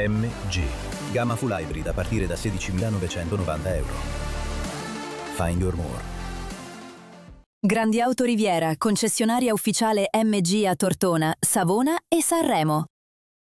MG. Gamma full hybrid a partire da 16.990 euro. Find your more. Grandi Auto Riviera, concessionaria ufficiale MG a Tortona, Savona e Sanremo.